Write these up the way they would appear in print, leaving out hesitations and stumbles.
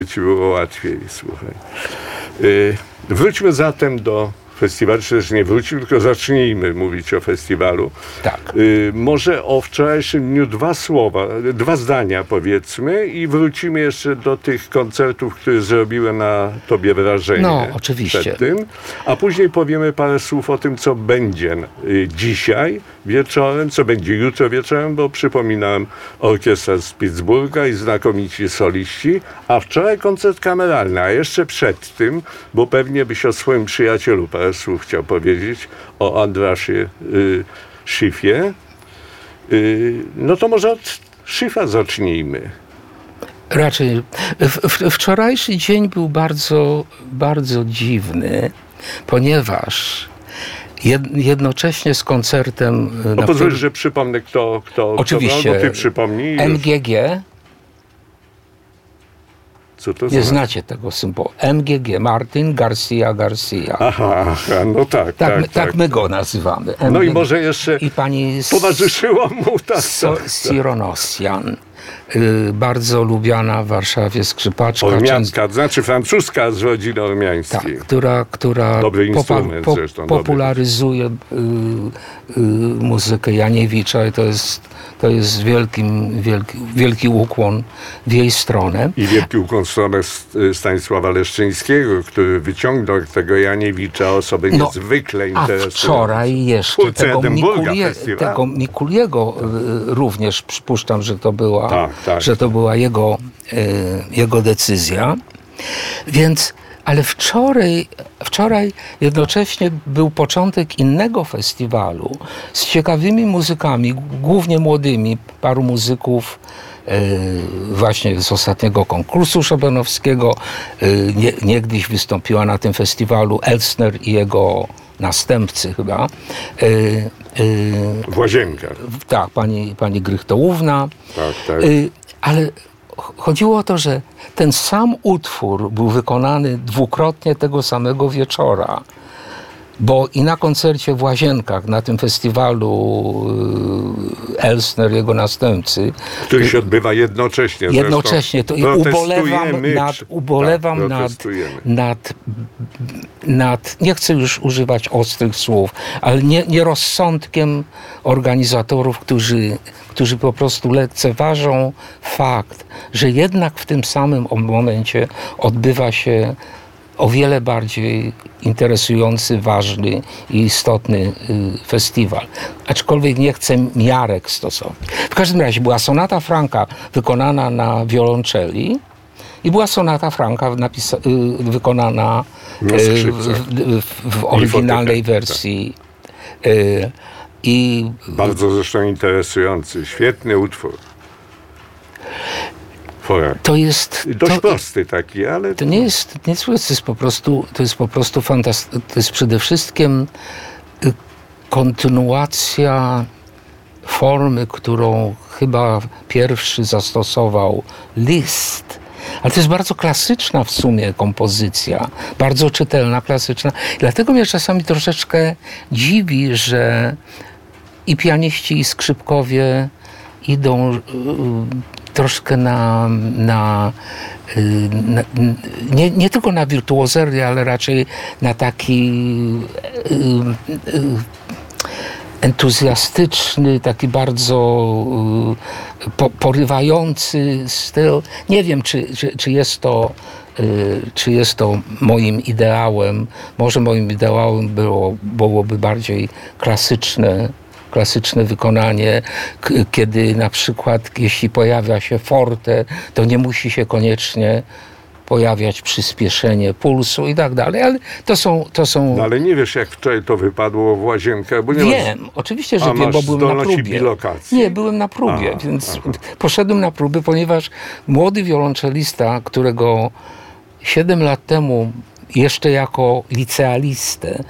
ci było łatwiej, słuchaj. Wróćmy zatem do festiwalu, czy też nie wróćmy, tylko zacznijmy mówić o festiwalu. Tak. Może o wczorajszym dniu dwa zdania powiedzmy i wrócimy jeszcze do tych koncertów, które zrobiły na tobie wrażenie. No, oczywiście. Przed tym, a później powiemy parę słów o tym, co będzie dzisiaj wieczorem, co będzie jutro wieczorem, bo przypominałem, orkiestra z Pittsburgha i znakomici soliści, a wczoraj koncert kameralny, a jeszcze przed tym, bo pewnie byś o swoim przyjacielu parę słów chciał powiedzieć, o Andrasie Schiffie. No to może od Schiffa zacznijmy. Raczej. Wczorajszy dzień był bardzo, bardzo dziwny, ponieważ jednocześnie z koncertem... No pozwól, że przypomnę, kto oczywiście, bo ty przypomnij. MGG. Co to nie znacie tego symbolu. MGG, Martin Garcia. Aha, no tak. Tak my go nazywamy. MGG. No i może jeszcze i pani towarzyszyła mu Sironosian. Bardzo lubiana w Warszawie skrzypaczka. Ormiańska, znaczy francuska z rodziny ormiańskiej. Tak, która dobry instrument zresztą. Popularyzuje muzykę Janiewicza i to jest wielki ukłon w jej stronę. I wielki ukłon w stronę Stanisława Leszczyńskiego, który wyciągnął tego Janiewicza osobę niezwykle interesującą. A wczoraj jeszcze tego Mikuliego również przypuszczam, że to była że to była jego decyzja. Więc, ale wczoraj jednocześnie był początek innego festiwalu z ciekawymi muzykami, głównie młodymi, paru muzyków właśnie z ostatniego konkursu szopenowskiego. Niegdyś wystąpiła na tym festiwalu Elstner i jego następcy chyba. W Łazienkach. Tak, pani Grychtołówna. Tak. Ale chodziło o to, że ten sam utwór był wykonany dwukrotnie tego samego wieczora. Bo i na koncercie w Łazienkach, na tym festiwalu Elstner, jego następcy. Który się odbywa jednocześnie. Jednocześnie. To i ubolewam nad, nie chcę już używać ostrych słów, ale nierozsądkiem organizatorów, którzy po prostu lekceważą fakt, że jednak w tym samym momencie odbywa się o wiele bardziej interesujący, ważny i istotny festiwal. Aczkolwiek nie chcę miarek stosować. W każdym razie była sonata Franka wykonana na wiolonczeli i była sonata Franka wykonana w oryginalnej wersji. Bardzo zresztą interesujący, świetny utwór. To jest dość prosty taki, ale... To nie jest to jest po prostu fantastyczne. To jest przede wszystkim kontynuacja formy, którą chyba pierwszy zastosował Liszt. Ale to jest bardzo klasyczna w sumie kompozycja, bardzo czytelna, klasyczna. Dlatego mnie czasami troszeczkę dziwi, że i pianiści, i skrzypkowie idą troszkę nie tylko na wirtuozerię, ale raczej na taki entuzjastyczny, taki bardzo porywający styl. Nie wiem, czy jest to moim ideałem. Może moim ideałem byłoby bardziej klasyczne wykonanie, kiedy na przykład jeśli pojawia się forte, to nie musi się koniecznie pojawiać przyspieszenie pulsu i tak dalej, ale to są... No ale nie wiesz, jak wczoraj to wypadło w Łazienkach, bo nie wiem, oczywiście, że wiem, bo byłem na próbie. Bilokacji? Nie, byłem na próbie, więc poszedłem na próbę, ponieważ młody wiolonczelista, którego 7 lat temu jeszcze jako licealistę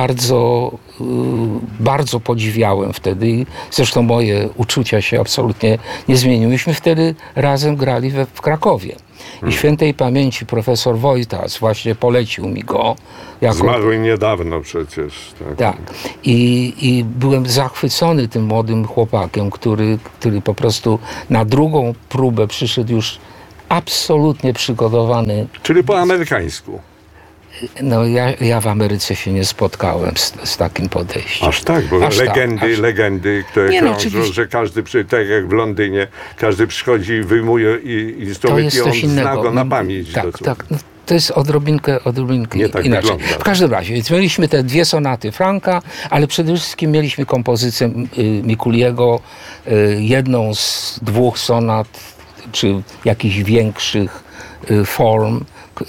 bardzo podziwiałem wtedy i zresztą moje uczucia się absolutnie nie zmieniły. Myśmy wtedy razem grali w Krakowie. I świętej pamięci profesor Wojtas właśnie polecił mi go. Zmarły niedawno przecież. Tak. I byłem zachwycony tym młodym chłopakiem, który po prostu na drugą próbę przyszedł już absolutnie przygotowany. Czyli po amerykańsku. No ja w Ameryce się nie spotkałem z takim podejściem. Aż tak, bo legendy, które nie, no, krążą, że każdy, tak jak w Londynie, każdy przychodzi, wyjmuje instrument i on zna go na pamięć. Tak. To jest odrobinkę nie tak inaczej. Wygląda. W każdym razie, więc mieliśmy te 2 sonaty Franka, ale przede wszystkim mieliśmy kompozycję Mikuliego, jedną z 2 sonat, czy jakichś większych form,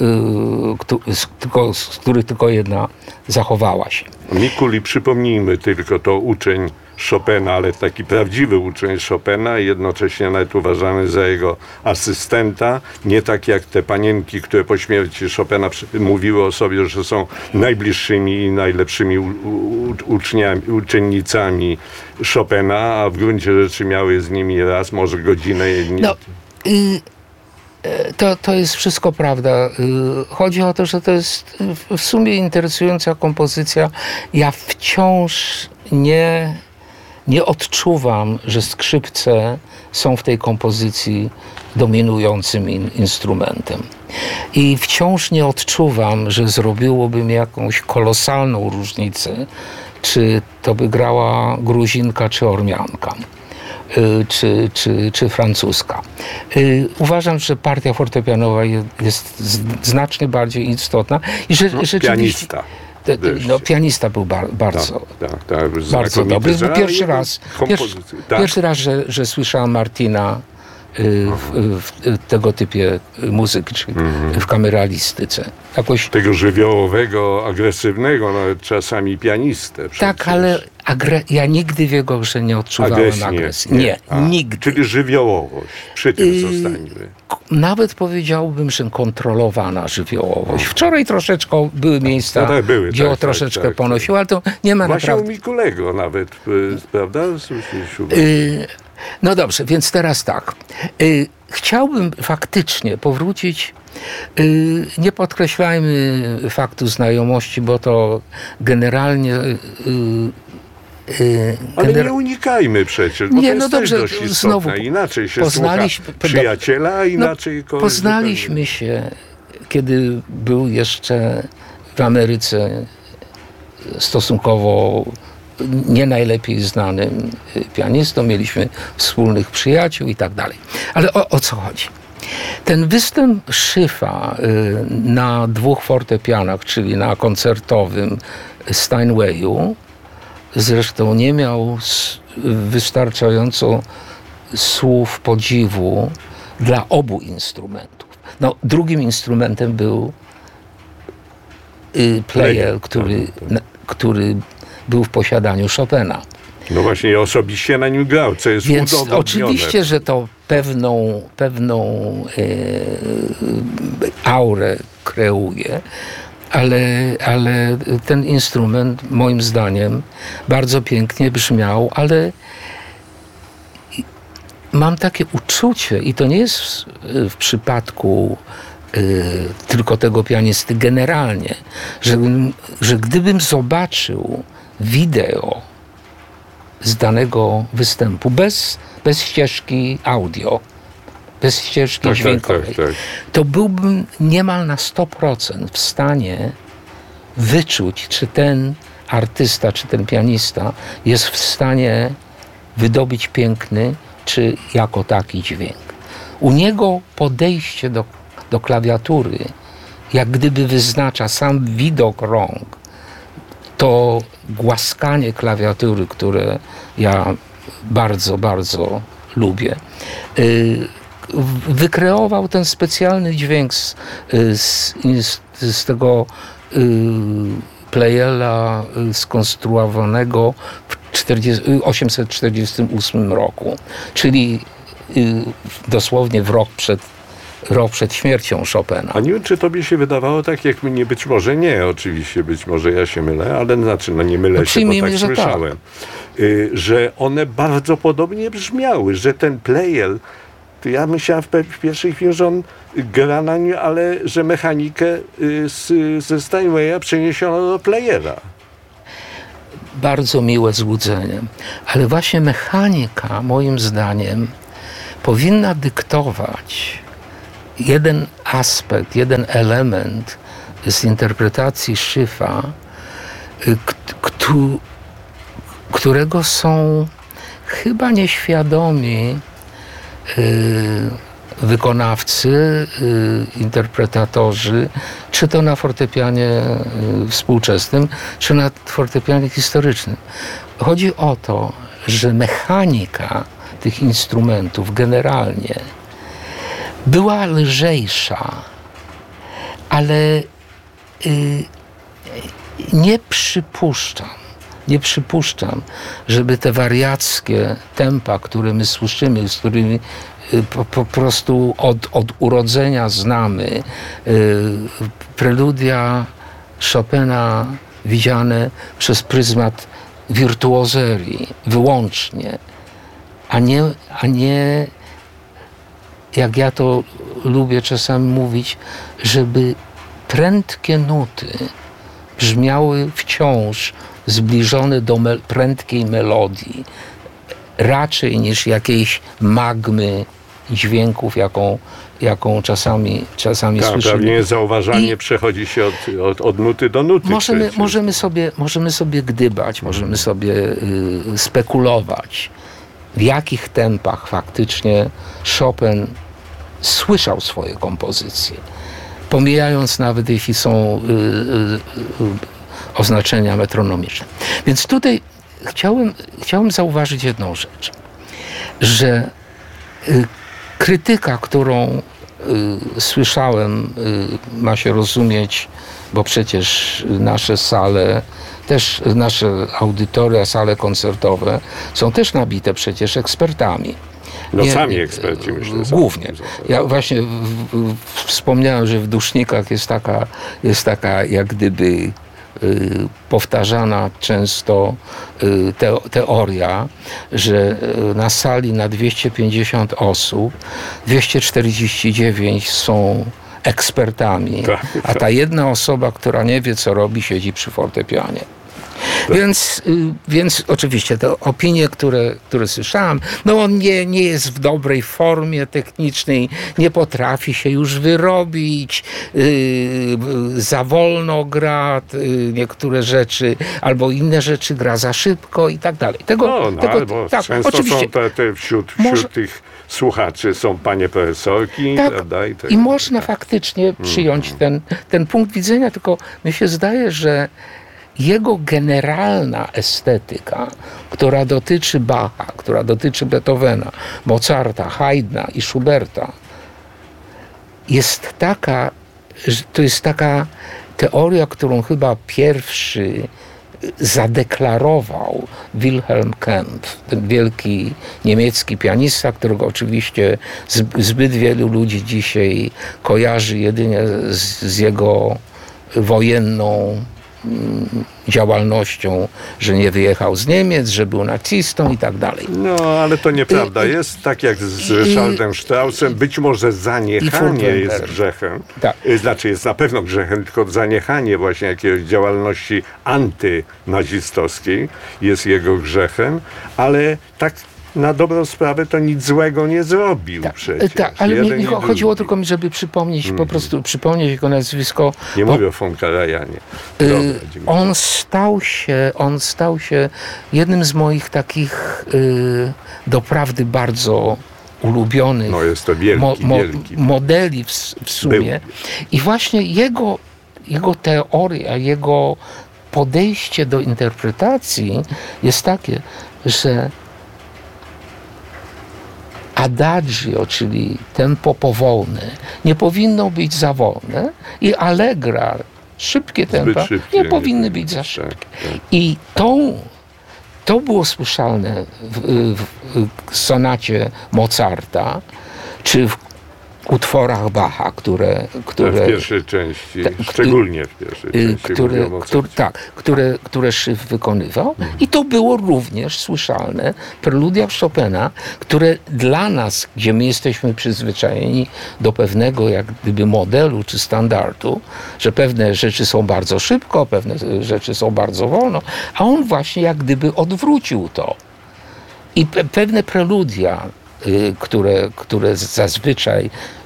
z których tylko jedna zachowała się. Mikuli, przypomnijmy tylko, to uczeń Chopina, ale taki prawdziwy uczeń Chopina i jednocześnie nawet uważany za jego asystenta. Nie tak jak te panienki, które po śmierci Chopina mówiły o sobie, że są najbliższymi i najlepszymi uczennicami Chopina, a w gruncie rzeczy miały z nimi raz, może godzinę. To jest wszystko prawda. Chodzi o to, że to jest w sumie interesująca kompozycja. Ja wciąż nie odczuwam, że skrzypce są w tej kompozycji dominującym instrumentem. I wciąż nie odczuwam, że zrobiłoby mi jakąś kolosalną różnicę, czy to by grała Gruzinka, czy Ormianka. Czy francuska. Uważam, że partia fortepianowa jest znacznie bardziej istotna i że rzeczywiście... Pianista. Pianista był bardzo bardzo dobry. Pierwszy raz, że słyszałem Martina w tego typie muzyki, czyli w kameralistyce. Tego żywiołowego, agresywnego, nawet czasami pianistę. Tak, ale ja nigdy w jego grze nie odczuwałem agresji. Nie, nigdy. Czyli żywiołowość. Przy tym zostańmy. Nawet powiedziałbym, że kontrolowana żywiołowość. Wczoraj troszeczkę były miejsca, gdzie troszeczkę ponosiło, ale to nie ma właśnie naprawdę... Właśnie u Mikulego nawet, prawda? No dobrze, więc teraz tak. Chciałbym faktycznie powrócić. Nie podkreślajmy faktu znajomości, bo to generalnie... Ale nie unikajmy przecież, bo to jest też dość istotne. Znowu, inaczej się słucha przyjaciela, a inaczej kogoś. Poznaliśmy się, kiedy był jeszcze w Ameryce stosunkowo nie najlepiej znanym pianistą. Mieliśmy wspólnych przyjaciół i tak dalej. Ale o co chodzi? Ten występ Schiffa na 2 fortepianach, czyli na koncertowym Steinwayu, zresztą nie miał wystarczająco słów podziwu dla obu instrumentów. No, drugim instrumentem był player, który był w posiadaniu Chopina. No właśnie, ja osobiście na nim grał, co jest więc udowodnione. Oczywiście, że to pewną aurę kreuje, ale ten instrument moim zdaniem bardzo pięknie brzmiał, ale mam takie uczucie, i to nie jest w przypadku tylko tego pianisty, generalnie, że gdybym zobaczył wideo z danego występu bez ścieżki audio, bez ścieżki dźwiękowej, to byłbym niemal na 100% w stanie wyczuć, czy ten artysta, czy ten pianista jest w stanie wydobyć piękny, czy jako taki dźwięk. U niego podejście do klawiatury, jak gdyby wyznacza sam widok rąk, to głaskanie klawiatury, które ja bardzo, bardzo lubię, wykreował ten specjalny dźwięk z tego playera skonstruowanego w 1848 roku, czyli dosłownie rok przed śmiercią Chopina. A nie wiem, czy tobie się wydawało tak, jak mnie, być może nie, oczywiście, być może ja się mylę, ale nie mylę się, bo tak słyszałem, że one bardzo podobnie brzmiały, że ten player, to ja myślałem w pierwszej chwili, że on gra na nim, ale że mechanikę ze Steinwaya przeniesiono do playera. Bardzo miłe złudzenie, ale właśnie mechanika, moim zdaniem, powinna dyktować, jeden aspekt, jeden element z interpretacji Schiffa, którego są chyba nieświadomi wykonawcy, interpretatorzy, czy to na fortepianie współczesnym, czy na fortepianie historycznym. Chodzi o to, że mechanika tych instrumentów generalnie była lżejsza, ale nie przypuszczam, żeby te wariackie tempa, które my słyszymy, z którymi po prostu od urodzenia znamy, preludia Chopina widziane przez pryzmat wirtuozerii wyłącznie, a nie jak ja to lubię czasami mówić, żeby prędkie nuty brzmiały wciąż zbliżone do prędkiej melodii, raczej niż jakiejś magmy dźwięków, jaką czasami słyszymy. Pewnie zauważanie przechodzi się od nuty do nuty. Możemy sobie gdybać, możemy sobie spekulować, w jakich tempach faktycznie Chopin słyszał swoje kompozycje, pomijając nawet, jeśli są oznaczenia metronomiczne. Więc tutaj chciałem zauważyć jedną rzecz, że krytyka, którą słyszałem, ma się rozumieć, bo przecież nasze sale, też nasze audytoria, sale koncertowe są też nabite przecież ekspertami. Sami eksperci, myślę. Głównie. Ja właśnie wspomniałem, że w Dusznikach jest taka jak gdyby powtarzana często teoria, że na sali na 250 osób 249 są ekspertami, a ta jedna osoba, która nie wie, co robi, siedzi przy fortepianie. Więc oczywiście te opinie, które słyszałem, on nie jest w dobrej formie technicznej, nie potrafi się już wyrobić, za wolno gra niektóre rzeczy, albo inne rzeczy gra za szybko i tak dalej. Często oczywiście, są wśród tych słuchaczy są panie profesorki, prawda? I można faktycznie przyjąć ten punkt widzenia, tylko mi się zdaje, że jego generalna estetyka, która dotyczy Bacha, która dotyczy Beethovena, Mozarta, Haydna i Schuberta, jest taka, że to jest taka teoria, którą chyba pierwszy zadeklarował Wilhelm Kempf, ten wielki niemiecki pianista, którego oczywiście zbyt wielu ludzi dzisiaj kojarzy jedynie z jego wojenną działalnością, że nie wyjechał z Niemiec, że był nacistą i tak dalej. Ale to nieprawda. Jest tak jak z Ryszardem Straussem, być może zaniechanie jest grzechem. Tak. Znaczy jest na pewno grzechem, tylko zaniechanie właśnie jakiejś działalności antynazistowskiej jest jego grzechem, ale tak na dobrą sprawę to nic złego nie zrobił przecież. Tak, ale mi chodziło tylko mi, żeby przypomnieć, po prostu przypomnieć jego nazwisko. Nie mówię o von Karajanie. On stał się jednym z moich takich doprawdy bardzo ulubionych jest to wielki modeli w sumie. I właśnie jego teoria, jego podejście do interpretacji jest takie, że adagio, czyli tempo powolne, nie powinno być za wolne i allegra, szybkie tempa, nie powinny być za szybkie. I to było słyszalne w sonacie Mozarta, czy w utworach Bacha, które w pierwszej części, szczególnie w pierwszej części, które Schiff wykonywał. I to było również słyszalne w preludiach Chopina, które dla nas, gdzie my jesteśmy przyzwyczajeni do pewnego jak gdyby modelu czy standardu, że pewne rzeczy są bardzo szybko, pewne rzeczy są bardzo wolno, a on właśnie jak gdyby odwrócił to. I pewne preludia, które zazwyczaj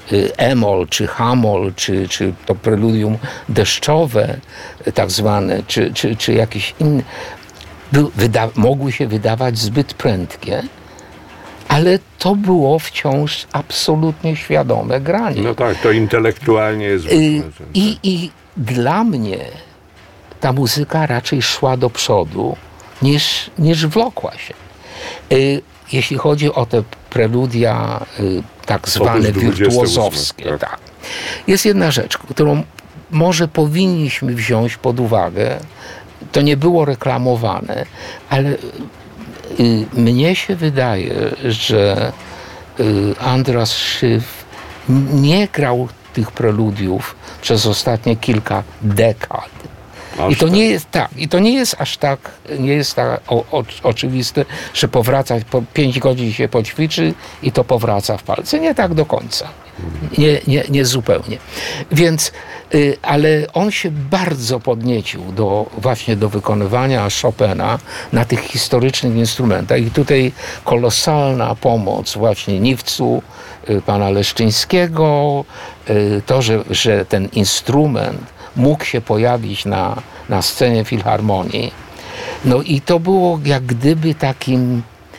E-moll, czy H-moll, czy to preludium deszczowe tak zwane, czy jakieś inne, mogły się wydawać zbyt prędkie, ale to było wciąż absolutnie świadome granie. No tak, to intelektualnie jest... I dla mnie ta muzyka raczej szła do przodu, niż wlokła się. Jeśli chodzi o te preludia tak zwane wirtuozowskie, tak. Jest jedna rzecz, którą może powinniśmy wziąć pod uwagę. To nie było reklamowane, ale mnie się wydaje, że Andras Szyf nie grał tych preludiów przez ostatnie kilka dekad. I to nie jest aż tak oczywiste, że powraca, po 5 godzin się poćwiczy i to powraca w palce. Nie tak do końca. Nie zupełnie. Więc, ale on się bardzo podniecił właśnie do wykonywania Chopina na tych historycznych instrumentach. I tutaj kolosalna pomoc właśnie Niwcu, pana Leszczyńskiego, to, że ten instrument mógł się pojawić na scenie filharmonii. No i to było jak gdyby takim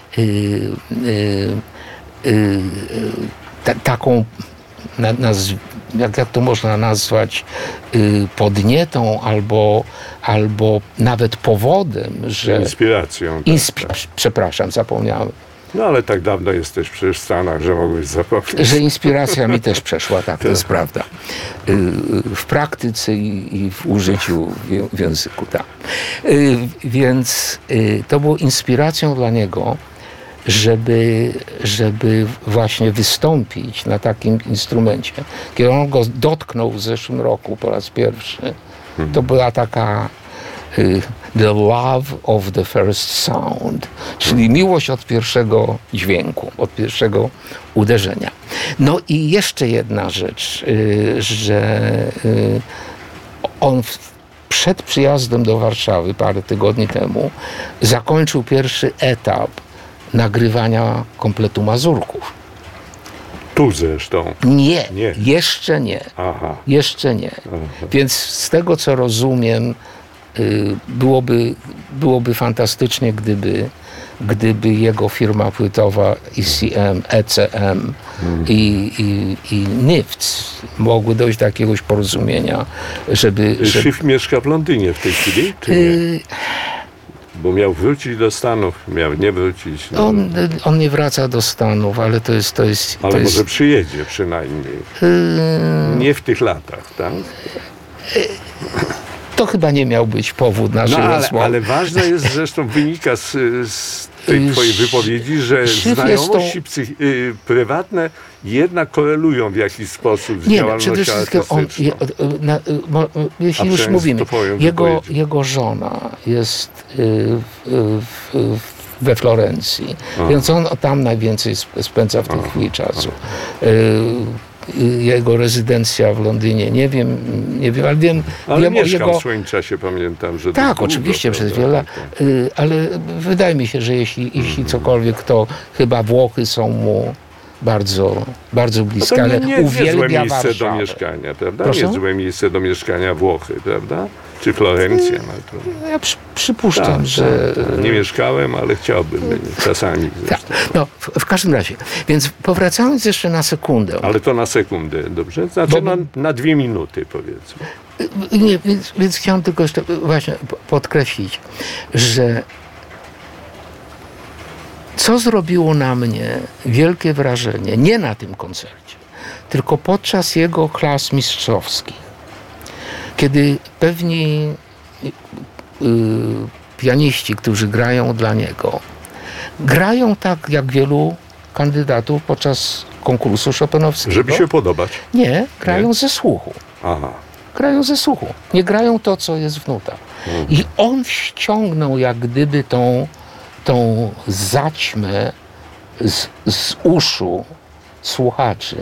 taką jak to można nazwać, podnietą albo nawet powodem, że... Inspiracją. Przepraszam, zapomniałem. No ale tak dawno jesteś przecież w Stanach, że mogłeś zapomnieć. Że inspiracja mi też przeszła, tak, to jest prawda. W praktyce i w użyciu w języku, tak. Więc to było inspiracją dla niego, żeby właśnie wystąpić na takim instrumencie. Kiedy on go dotknął w zeszłym roku po raz pierwszy, to była taka the love of the first sound, czyli miłość od pierwszego dźwięku, od pierwszego uderzenia. No i jeszcze jedna rzecz, że on przed przyjazdem do Warszawy parę tygodni temu zakończył pierwszy etap nagrywania kompletu Mazurków. Tu zresztą. Nie, jeszcze nie. Aha. Jeszcze nie. Aha. Więc z tego, co rozumiem, byłoby fantastycznie, gdyby jego firma płytowa ECM i Niwc mogły dojść do jakiegoś porozumienia, żeby... Szyf mieszka w Londynie w tej chwili, czy nie? Bo miał wrócić do Stanów, miał nie wrócić. No. On nie wraca do Stanów, ale to jest... Ale może przyjedzie przynajmniej. Nie w tych latach, tak? To chyba nie miał być powód naszej rozmowy. Ale ważne jest, zresztą wynika z tej twojej wypowiedzi, że znajomości prywatne jednak korelują w jakiś sposób z działalnością artystyczną. Jeśli już mówimy, jego żona jest we Florencji, więc on tam najwięcej spędza w tej chwili czasu. Jego rezydencja w Londynie, nie wiem, ale wiem mieszkał o jego... w swoim czasie, pamiętam, że tak, oczywiście, przez wiele lat, ale wydaje mi się, że jeśli cokolwiek, to chyba Włochy są mu bardzo, bardzo bliskie, ale uwielbia Warszawę. Miejsce do mieszkania, prawda? Proszę? Niezłe miejsce do mieszkania Włochy, prawda? Czy Florencja? Ja przypuszczam, że... Nie mieszkałem, ale chciałbym czasami. Tak. No, w każdym razie. Więc powracając jeszcze na sekundę. Ale to na sekundę, dobrze? Znaczy na 2 minuty, powiedzmy. Nie, więc chciałem tylko jeszcze właśnie podkreślić, że co zrobiło na mnie wielkie wrażenie, nie na tym koncercie, tylko podczas jego klas mistrzowskich, kiedy pewni pianiści, którzy grają dla niego, grają tak jak wielu kandydatów podczas konkursu chopinowskiego. Żeby się podobać. Nie, grają ze słuchu. Aha. Grają ze słuchu. Nie grają to, co jest w nutach. I on ściągnął jak gdyby tą zaćmę z uszu słuchaczy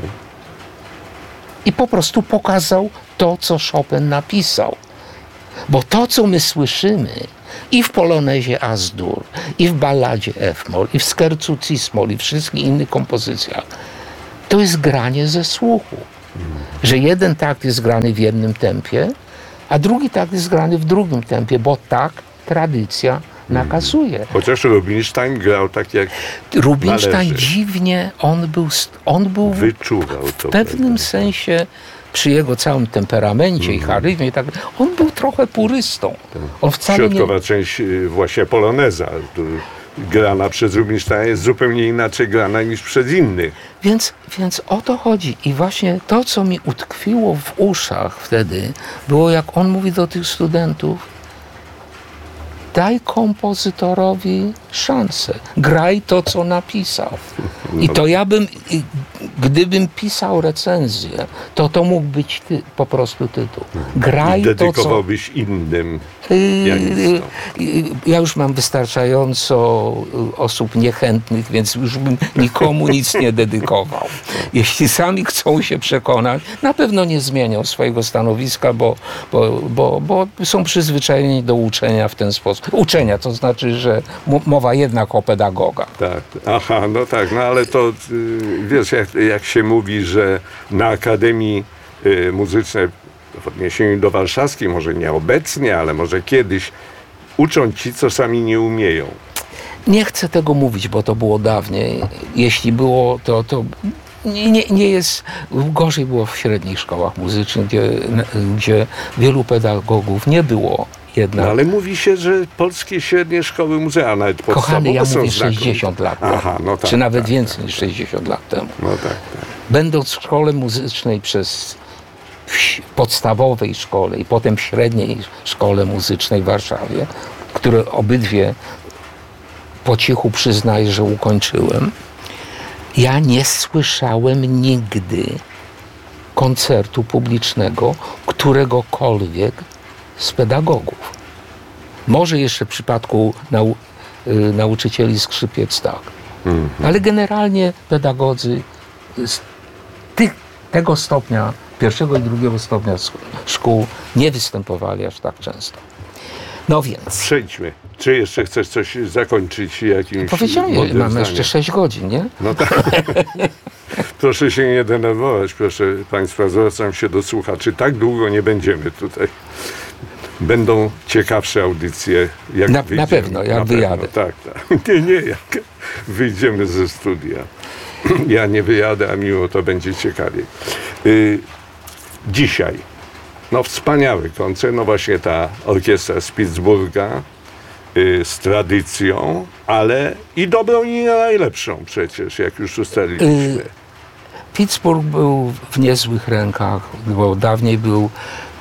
i po prostu pokazał to, co Chopin napisał. Bo to, co my słyszymy i w Polonezie As-Dur, i w balladzie F-moll, i w Scherzu Cis-moll, i w wszystkich innych kompozycjach, To jest granie ze słuchu. Że jeden takt jest grany w jednym tempie, a drugi takt jest grany w drugim tempie, bo tak tradycja nakazuje. Chociaż Rubinstein grał tak jak Rubinstein należy. dziwnie, on był Wyczuwał w to. pewnym prawda? sensie przy jego całym temperamencie i charyzmie i tak, on był trochę purystą. On wcale nie... Środkowa część właśnie poloneza, grana przez Rubinsteina, jest zupełnie inaczej grana niż przez innych. Więc o to chodzi. I właśnie to, co mi utkwiło w uszach wtedy, było jak on mówi do tych studentów: daj kompozytorowi szansę. Graj to, co napisał. I to ja bym, gdybym pisał recenzję, to mógł być po prostu tytuł. Graj to, co... Dedykowałbyś innym pianistom. Ja już mam wystarczająco osób niechętnych, więc już bym nikomu nic nie dedykował. Jeśli sami chcą się przekonać, na pewno nie zmienią swojego stanowiska, bo są przyzwyczajeni do uczenia w ten sposób. Uczenia, to znaczy, że mowa jednak o pedagogach. Tak, aha, no tak, no ale to wiesz, jak się mówi, że na Akademii Muzycznej w odniesieniu do warszawskiej, może nie obecnie, ale może kiedyś, uczą ci, co sami nie umieją. Nie chcę tego mówić, bo to było dawniej. Jeśli było, to nie jest... Gorzej było w średnich szkołach muzycznych, gdzie wielu pedagogów nie było jednak. No ale mówi się, że polskie średnie szkoły muzealne, nawet podstawowe, Kochany, ja są mówię znakomite. 60 lat temu. Aha, no tak, czy nawet tak, więcej tak, niż 60 lat temu. No tak, tak. Będąc w szkole muzycznej w podstawowej szkole i potem w średniej szkole muzycznej w Warszawie, które obydwie po cichu przyznaję, że ukończyłem, ja nie słyszałem nigdy koncertu publicznego któregokolwiek z pedagogów. Może jeszcze w przypadku nauczycieli skrzypiec tak. Ale generalnie pedagodzy z tego stopnia, pierwszego i drugiego stopnia szkół nie występowali aż tak często. No więc. Przejdźmy. Czy jeszcze chcesz coś zakończyć jakimś... Powiedziałem, mądrym mamy zdaniem? jeszcze 6 godzin, nie? No tak. Proszę się nie denerwować, proszę Państwa, zwracam się do słuchaczy. Tak długo nie będziemy tutaj. Będą ciekawsze audycje, jak Na wyjdziemy. pewno, jak wyjadę. Tak, tak. Nie, jak wyjdziemy ze studia. Ja nie wyjadę, a mimo to będzie ciekawie. Dzisiaj, no wspaniały koncert, no właśnie ta orkiestra z Pittsburgha, z tradycją, ale i dobrą, i najlepszą przecież, jak już ustaliliśmy. Pittsburgh był w niezłych rękach, bo dawniej był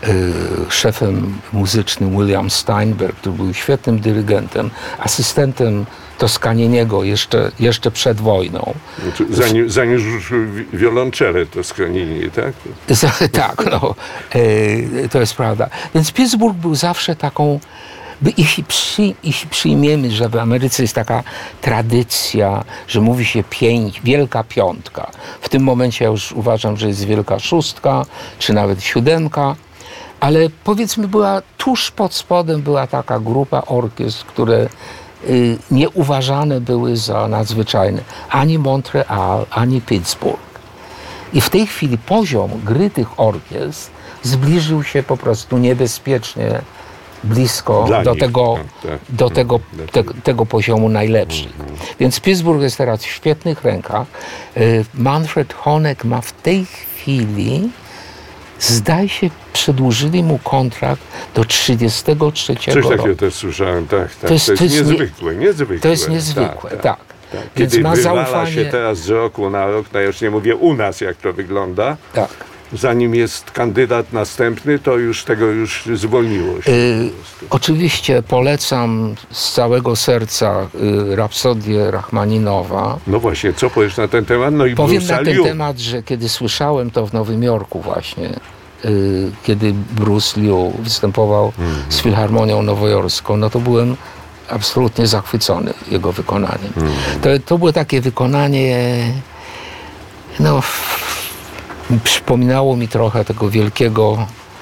szefem muzycznym William Steinberg, który był świetnym dyrygentem, asystentem Toscaniniego jeszcze przed wojną. Zanim już wiolonczelę Toscanini, tak? Tak, no, to jest prawda. Więc Pittsburgh był zawsze taką... Jeśli przyjmiemy, że w Ameryce jest taka tradycja, że mówi się Wielka Piątka. W tym momencie ja już uważam, że jest Wielka Szóstka, czy nawet Siódemka, ale powiedzmy tuż pod spodem była taka grupa orkiestr, które nie uważane były za nadzwyczajne. Ani Montreal, ani Pittsburgh. I w tej chwili poziom gry tych orkiestr zbliżył się po prostu niebezpiecznie blisko do tego poziomu najlepszych. Więc Pittsburgh jest teraz w świetnych rękach. Manfred Honeck ma w tej chwili, zdaje się, przedłużyli mu kontrakt do 33 Coś roku. takiego też słyszałem, tak. To jest niezwykłe. To jest niezwykłe, tak. Kiedy Więc ma wywala zaufanie. się teraz z roku na rok, no ja już nie mówię u nas, jak to wygląda. Tak. Zanim jest kandydat następny, to już tego zwolniło się. Oczywiście polecam z całego serca Rapsodię Rachmaninowa. No właśnie, co powiesz na ten temat? No i Powiem Bruce'a na ten Liu. temat, że kiedy słyszałem to w Nowym Jorku właśnie, kiedy Bruce Liu występował z Filharmonią Nowojorską, no to byłem absolutnie zachwycony jego wykonaniem. To było takie wykonanie, no, przypominało mi trochę tego wielkiego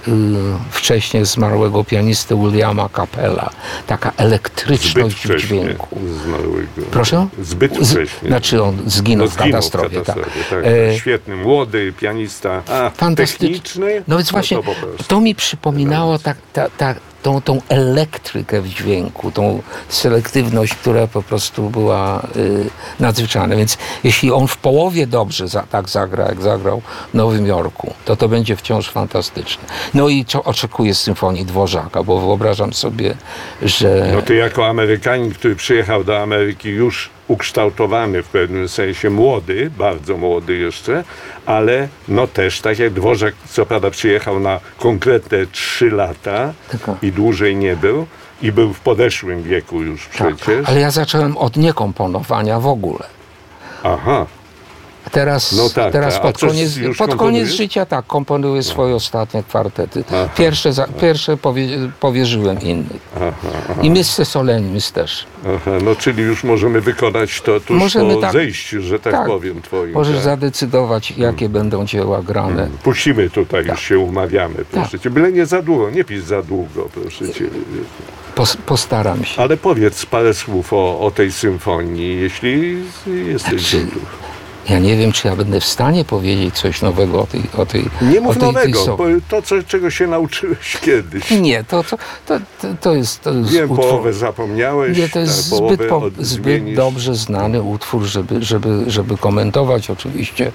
wcześniej zmarłego pianisty Williama Capella. Taka elektryczność w dźwięku. Zmarłego. Proszę? Zbyt wcześnie. Znaczy on zginął w katastrofie. Tak. Świetny, młody pianista, techniczny. No więc właśnie to mi przypominało tą elektrykę w dźwięku, tą selektywność, która po prostu była nadzwyczajna. Więc jeśli on w połowie dobrze tak zagra, jak zagrał w Nowym Jorku, to będzie wciąż fantastyczne. No i co oczekuję z Symfonii Dworzaka, bo wyobrażam sobie, że... No ty jako Amerykanin, który przyjechał do Ameryki już ukształtowany w pewnym sensie, młody, bardzo młody jeszcze, ale no też, tak jak Dworzak, co prawda przyjechał na konkretne 3 lata i dłużej nie był i był w podeszłym wieku już przecież. Tak, ale ja zacząłem od niekomponowania w ogóle. Aha. Teraz pod koniec życia komponuję swoje ostatnie kwartety. Pierwsze powierzyłem innych. I Misse Solemnis też. No czyli już możemy wykonać to tuż po zejściu, że tak powiem, twoim. Możesz zadecydować, jakie będą dzieła grane. Puścimy tutaj, już się umawiamy, proszę cię. Byle nie za długo, nie pisz za długo, proszę cię. Postaram się. Ale powiedz parę słów o tej symfonii, jeśli jesteś gotów. Ja nie wiem, czy ja będę w stanie powiedzieć coś nowego o tej Nie mów nowego, bo to, czego się nauczyłeś kiedyś. Nie, to jest wiem, utwór. Połowę zapomniałeś. Nie, to jest zbyt dobrze znany utwór, żeby komentować. Oczywiście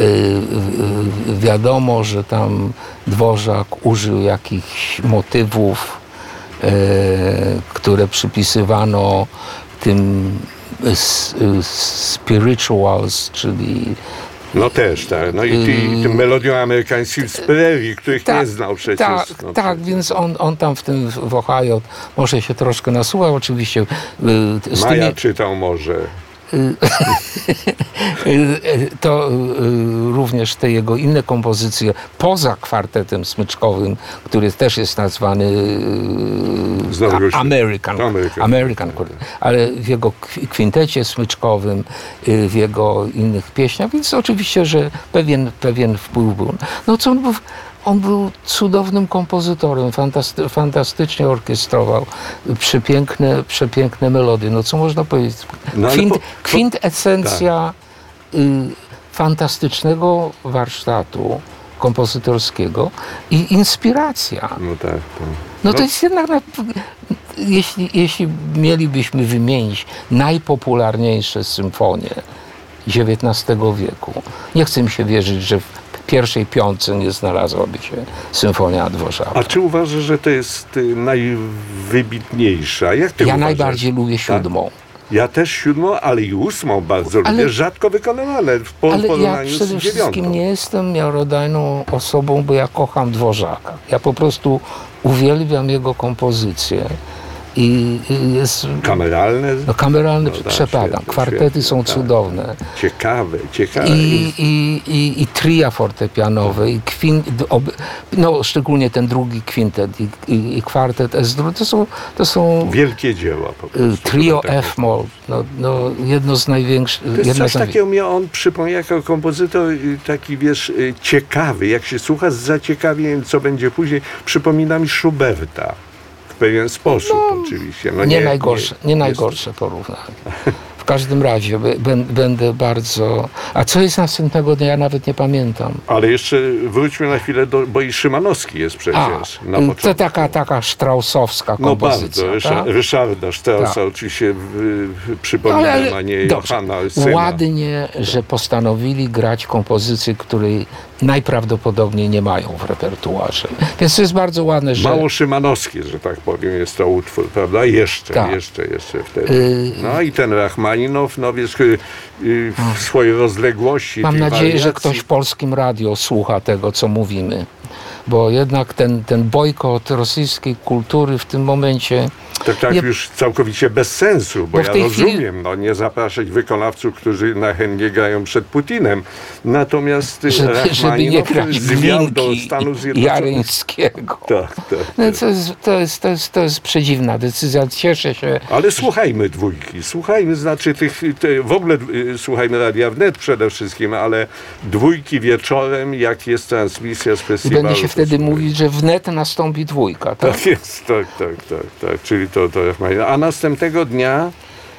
wiadomo, że tam Dworzak użył jakichś motywów, które przypisywano tym spirituals, czyli... No też, tak. No i tym melodią amerykańskim z prerii, których nie znał przecież. Więc on tam w tym w Ohio może się troszkę nasłuchał, oczywiście. Maja czytał może. To również te jego inne kompozycje poza kwartetem smyczkowym, który też jest nazwany American, ale w jego kwintecie smyczkowym, w jego innych pieśniach, więc oczywiście, że pewien wpływ był. No co on był cudownym kompozytorem, fantastycznie orkiestrował, przepiękne melodie. No co można powiedzieć? Kwintesencja fantastycznego warsztatu kompozytorskiego i inspiracja. No to jest jednak, jeśli mielibyśmy wymienić najpopularniejsze symfonie XIX wieku, nie chcę mi się wierzyć, że w pierwszej 5 nie znalazłaby się Symfonia Dworzaka. A czy uważasz, że to jest najwybitniejsza? Jak ty uważasz? Najbardziej lubię 7. Ja też 7, ale i 8 bardzo lubię. Rzadko wykonywane w porównaniu z 9. Ale ja przede wszystkim nie jestem miarodajną osobą, bo ja kocham Dworzaka. Ja po prostu uwielbiam jego kompozycje. I jest... Kameralne? No kameralne przepadam. Kwartety są cudowne. Ciekawe. I tria fortepianowe, szczególnie ten drugi kwintet i kwartet S-dur, to są wielkie dzieła po prostu. Trio F-moll, jedno z największych. To jest coś takiego mnie on przypomniał jako kompozytor, taki ciekawy, jak się słucha z zaciekawieniem, co będzie później, przypomina mi Schuberta. W pewien sposób oczywiście. Nie najgorsze porównanie. W każdym razie będę bardzo... A co jest następnego dnia? Ja nawet nie pamiętam. Ale jeszcze wróćmy na chwilę, bo i Szymanowski jest przecież na początku. To taka straussowska kompozycja. No bardzo. Ryszarda Straussa oczywiście przypominam, a nie Johanna syna. Ładnie, że postanowili grać kompozycje, której najprawdopodobniej nie mają w repertuarze. Więc to jest bardzo ładne, że... Mało szymanowskie, że tak powiem, jest to utwór, prawda? Jeszcze wtedy. No i ten Rachmaninow, w swojej rozległości. Mam nadzieję, że ktoś w Polskim Radio słucha tego, co mówimy. Bo jednak ten bojkot rosyjskiej kultury w tym momencie Tak Nie- już całkowicie bez sensu, bo Bo w ja tej rozumiem, nie zapraszać wykonawców, którzy nachętnie grają przed Putinem. Natomiast żeby nie Rachmaninow grać zwiał do Glinki Stanów i Zjednoczonych. Jareńskiego. Tak. No, to jest przedziwna decyzja. Cieszę się. Ale słuchajmy dwójki, słuchajmy, znaczy w ogóle słuchajmy Radia Wnet przede wszystkim, ale dwójki wieczorem, jak jest transmisja z I festiwalu. będzie się to wtedy słuchaj. mówić, że wnet nastąpi dwójka. Tak? Tak jest, tak. Czyli to Rachmaninow. A następnego dnia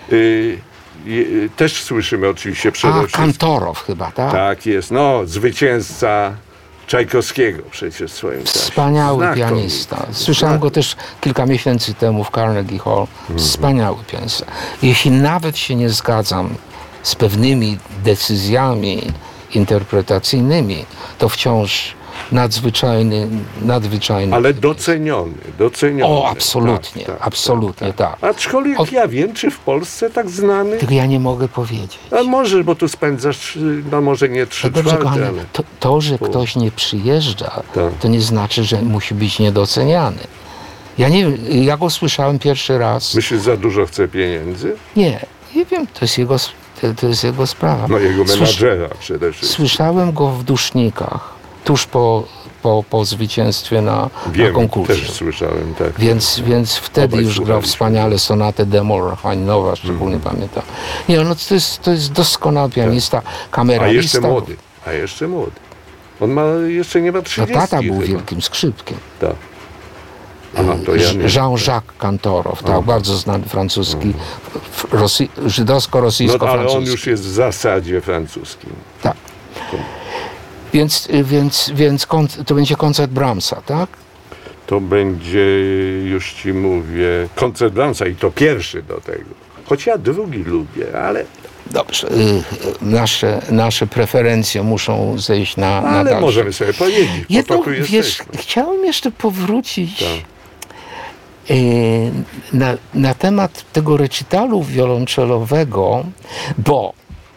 też słyszymy oczywiście przede A wszystkim. Kantorow chyba, tak? Tak jest, zwycięzca Czajkowskiego przecież w swoim czasie. Wspaniały Znakomity. pianista. Słyszałem go też kilka miesięcy temu w Carnegie Hall. Wspaniały pianista. Jeśli nawet się nie zgadzam z pewnymi decyzjami interpretacyjnymi, to wciąż nadzwyczajny. Ale doceniony. O, absolutnie, absolutnie tak. Aczkolwiek ja wiem, czy w Polsce tak znany? Tego ja nie mogę powiedzieć. A może, bo tu spędzasz, może nie 3/4, Dobrze, kochany, ale... to, że ktoś nie przyjeżdża, Tak. to nie znaczy, że musi być niedoceniany. Ja nie wiem, ja go słyszałem pierwszy raz. Myślisz, za dużo chce pieniędzy? Nie wiem, to jest jego sprawa. No jego menadżera przede wszystkim. Słyszałem go w Dusznikach, tuż po zwycięstwie na Wiem, konkursie. też słyszałem, tak. Więc wtedy Obaj już grał słuchaliśmy. wspaniale sonatę d-moll Rachmaninowa, szczególnie pamiętam. Nie, to jest doskonały pianista, kameralista. A jeszcze młody. On jeszcze nie ma No 30 tata był chyba. wielkim skrzypkiem. Tak. Aha, to ja nie... Jean-Jacques Kantorow, tak, bardzo znany francuski, No żydowsko-rosyjsko-francuski. ale on już jest w zasadzie francuskim. Tak. Więc to będzie koncert Brahmsa, tak? To będzie, już ci mówię, koncert Brahmsa i to pierwszy do tego. Choć ja drugi lubię, ale Dobrze. Nasze preferencje muszą zejść na dalsze. możemy sobie pojeździć. Jedną, tu wiesz, jesteśmy. chciałem jeszcze powrócić Tak. na temat tego recitalu wiolonczelowego, bo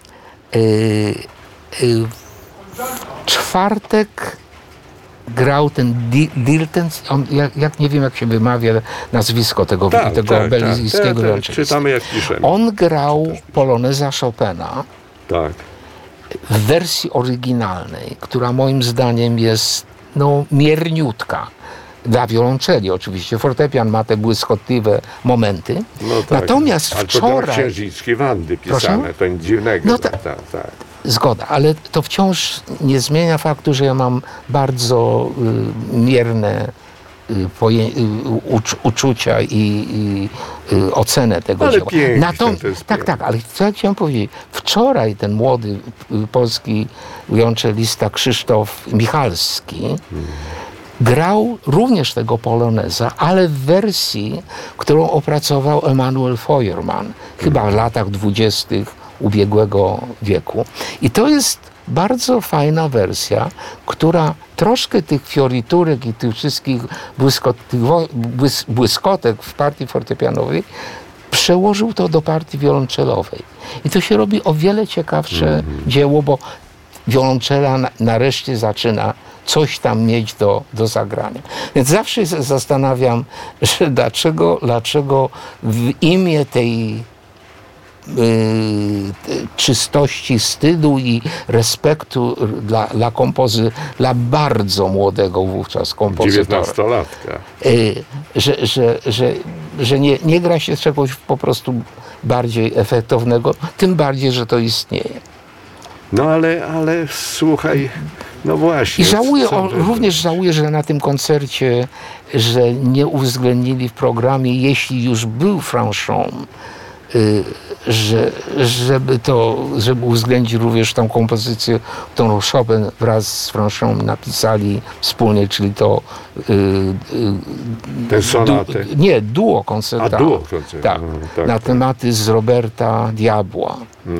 w czwartek grał ten Diltens, jak nie wiem jak się wymawia nazwisko tego belizyjskiego wiolonczelisty. Czytamy jak piszemy. On grał poloneza Chopina Tak. w wersji oryginalnej, która moim zdaniem jest mierniutka. Dla wiolonczeli oczywiście. Fortepian ma te błyskotliwe momenty. No tak. Natomiast Ale to wczoraj... dla księżniczki Wandy pisane, Proszę? to nic dziwnego. No tak. Zgoda, ale to wciąż nie zmienia faktu, że ja mam bardzo mierne uczucia i ocenę tego Ale dzieła. piękne to jest Tak, ale co ja chciałem powiedzieć? Wczoraj ten młody polski wiolonczelista Krzysztof Michalski grał również tego poloneza, ale w wersji, którą opracował Emanuel Feuermann, chyba w latach 20. ubiegłego wieku. I to jest bardzo fajna wersja, która troszkę tych fioriturek i tych wszystkich błyskotek w partii fortepianowej przełożył to do partii wiolonczelowej. I to się robi o wiele ciekawsze dzieło, bo wiolonczela nareszcie zaczyna coś tam mieć do zagrania. Więc zawsze się zastanawiam, że dlaczego w imię tej czystości wstydu i respektu dla bardzo młodego wówczas kompozytora. 19-latka. Że nie gra się czegoś po prostu bardziej efektownego, tym bardziej, że to istnieje. No ale słuchaj, no właśnie. I również żałuję, że na tym koncercie, że nie uwzględnili w programie, jeśli już był Franchon, żeby uwzględnić również tą kompozycję, którą Chopin wraz z Franchon napisali wspólnie, czyli to tę sonatę. duo koncerta. A duo koncerta. Tak, na tematy z Roberta Diabła.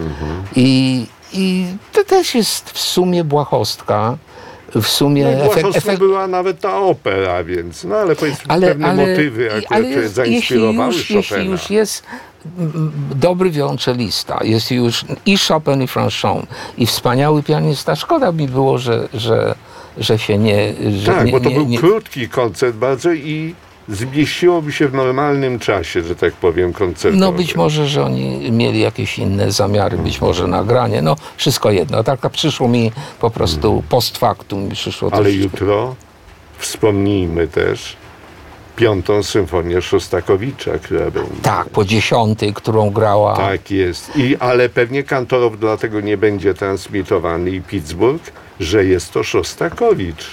I to też jest w sumie błahostka. W sumie efekt była nawet ta opera, więc ale powiedzmy pewne motywy, które zainspirowały Chopina. Jeśli już jest dobry wiolonczelista, jest już i Chopin, i Franchon, i wspaniały pianista, szkoda mi było, że się nie... Tak, bo to był krótki koncert bardzo i zmieściłoby się w normalnym czasie, że tak powiem, koncertowym. No być może, że oni mieli jakieś inne zamiary, być może nagranie, no wszystko jedno. Tak przyszło mi po prostu post factum. Przyszło Ale coś- jutro wspomnijmy też 5. symfonię Szostakowicza, która będzie. Tak, po 10, którą grała. Tak jest. Ale pewnie Kantorow dlatego nie będzie transmitowany i Pittsburgh, że jest to Szostakowicz.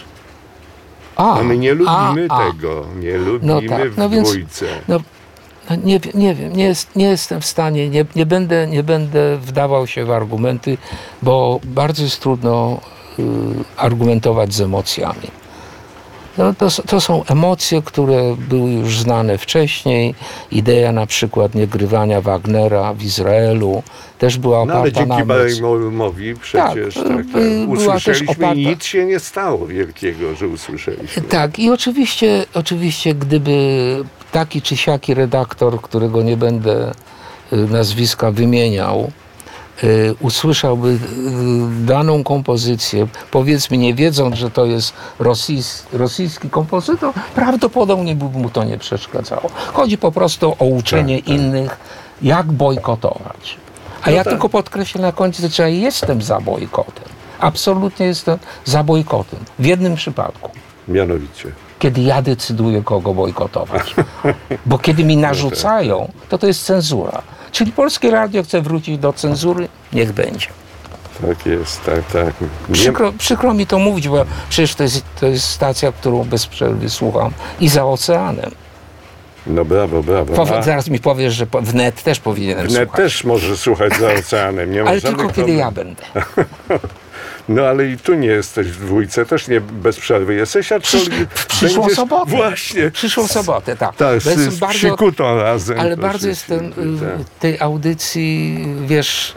A my nie lubimy tego. Nie lubimy tak, w dwójce. No, nie wiem, nie jestem w stanie, nie będę wdawał się w argumenty, bo bardzo jest trudno argumentować z emocjami. No, to są emocje, które były już znane wcześniej. Idea na przykład niegrywania Wagnera w Izraelu też była No ale oparta na dzięki emocji. Barrymore'owi przecież była też usłyszeliśmy oparta- i nic się nie stało wielkiego, że usłyszeliśmy. Tak, i oczywiście gdyby taki czy siaki redaktor, którego nie będę nazwiska wymieniał, usłyszałby daną kompozycję, powiedzmy nie wiedząc, że to jest rosyjski kompozytor, prawdopodobnie by mu to nie przeszkadzało. Chodzi po prostu o uczenie innych, jak bojkotować. A ja tylko podkreślę na końcu, że ja jestem za bojkotem. Absolutnie jestem za bojkotem. W jednym przypadku. Mianowicie. Kiedy ja decyduję, kogo bojkotować. Bo kiedy mi narzucają, to jest cenzura. Czyli Polskie Radio chce wrócić do cenzury, niech będzie. Tak jest, tak. Przykro mi to mówić, bo przecież to jest stacja, którą bez przerwy słucham i za oceanem. No brawo. Zaraz mi powiesz, że wnet też powinienem Wnet słuchać. też może słuchać za oceanem. Nie ma Ale żadnych tylko kiedy ja problemów. będę. No ale i tu nie jesteś w dwójce, też nie bez przerwy jesteś, aczkolwiek W przyszłą będziesz- sobotę. Właśnie. Przyszłą sobotę, tak. Tak, Bo jestem z Psikutą razem. Ale to bardzo wszyscy, jestem tak. w tej audycji, wiesz,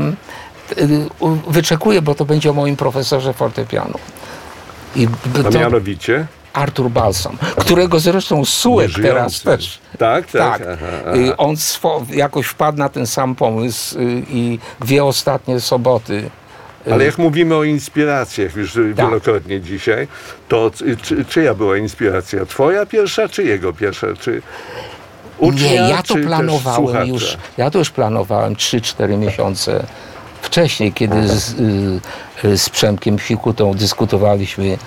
wyczekuję, bo to będzie o moim profesorze fortepianu. I A to mianowicie? Artur Balsam, którego zresztą Sułek Nieżyjący. teraz też. Tak. Tak. Aha. On jakoś wpadł na ten sam pomysł i 2 ostatnie soboty. Ale jak mówimy o inspiracjach już wielokrotnie dzisiaj, to czyja była inspiracja? Twoja pierwsza, czy jego pierwsza? Czy ucznia, Nie, ja to czy też planowałem słuchacza? już. Ja to już planowałem 3-4 miesiące wcześniej, kiedy z Przemkiem Psikutą dyskutowaliśmy,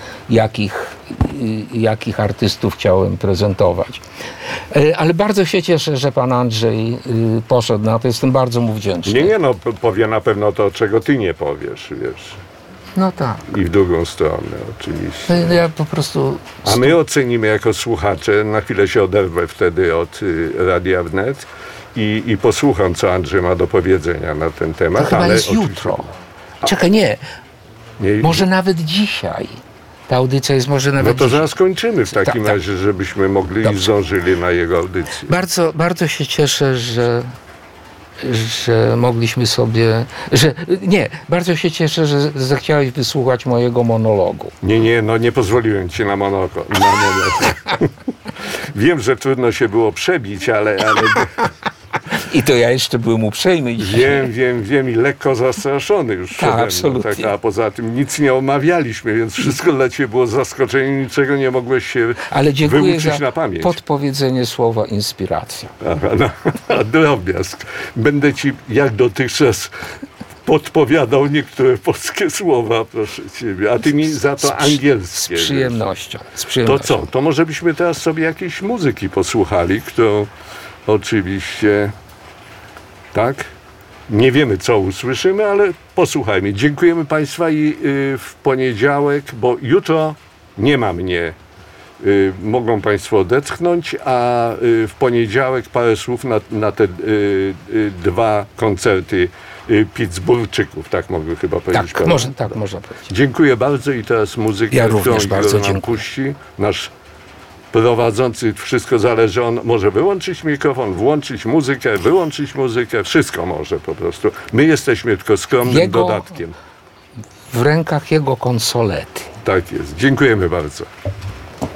jakich artystów chciałem prezentować. Ale bardzo się cieszę, że pan Andrzej poszedł na to. Jestem bardzo mu wdzięczny. Nie, no powie na pewno to, czego ty nie powiesz, wiesz. No tak. I w drugą stronę oczywiście. Ja po prostu... A my ocenimy jako słuchacze, na chwilę się oderwę wtedy od Radia Wnet i posłucham, co Andrzej ma do powiedzenia na ten temat. To chyba ale jest oczywiście- jutro. Czekaj, nie. Może nawet dzisiaj. Ta audycja jest może No nawet to dzisiaj. zaraz kończymy w takim Tak. razie, żebyśmy mogli i Dobrze. zdążyli na jego audycję. Bardzo się cieszę, że mogliśmy sobie... bardzo się cieszę, że zechciałeś wysłuchać mojego monologu. Nie, no nie pozwoliłem ci na monolog. Wiem, że trudno się było przebić, ale I to ja jeszcze byłem uprzejmy dzisiaj. wiem i lekko zastraszony już przede mną, absolutnie. tak, a poza tym nic nie omawialiśmy, więc wszystko dla ciebie było zaskoczenie, niczego nie mogłeś się Ale dziękuję wyuczyć za na pamięć. podpowiedzenie słowa inspiracja. Aha, no, drobiazg. Będę ci jak dotychczas podpowiadał niektóre polskie słowa, proszę ciebie, a ty mi za to Z angielskie. przyjemnością. To co? To może byśmy teraz sobie jakiejś muzyki posłuchali, którą oczywiście, tak? Nie wiemy, co usłyszymy, ale posłuchajmy. Dziękujemy Państwa i w poniedziałek, bo jutro nie ma mnie. Mogą Państwo odetchnąć, a w poniedziałek parę słów na te 2 koncerty Pittsburghczyków, tak mogę chyba powiedzieć. Tak, można powiedzieć. Dziękuję bardzo i teraz muzykę, Ja którą również Igor bardzo nam dziękuję. puści. Nasz prowadzący, wszystko zależy, on może wyłączyć mikrofon, włączyć muzykę, wyłączyć muzykę, wszystko może po prostu. My jesteśmy tylko skromnym dodatkiem. W rękach jego konsolety. Tak jest. Dziękujemy bardzo.